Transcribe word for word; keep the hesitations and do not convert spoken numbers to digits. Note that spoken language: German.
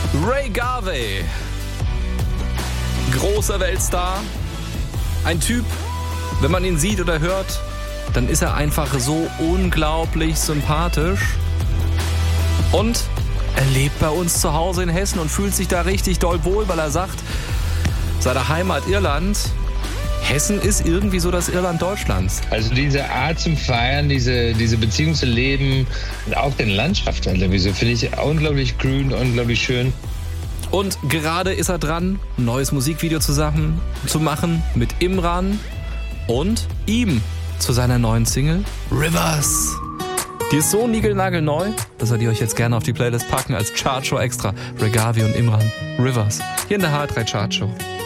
Ray Garvey. Großer Weltstar. Ein Typ, wenn man ihn sieht oder hört, dann ist er einfach so unglaublich sympathisch. Und er lebt bei uns zu Hause in Hessen und fühlt sich da richtig doll wohl, weil er sagt, seine Heimat Irland, Hessen ist irgendwie so das Irland Deutschlands. Also diese Art zum Feiern, diese, diese Beziehung zu leben und auch den Landschaft, also finde ich unglaublich grün, unglaublich schön. Und gerade ist er dran, ein neues Musikvideo zusammen zu machen mit Imran und ihm zu seiner neuen Single Rivers. Die ist so niegelnagelneu, dass wir die euch jetzt gerne auf die Playlist packen als Chartshow extra. Ray Garvey und Imran, Rivers, hier in der H drei Chartshow.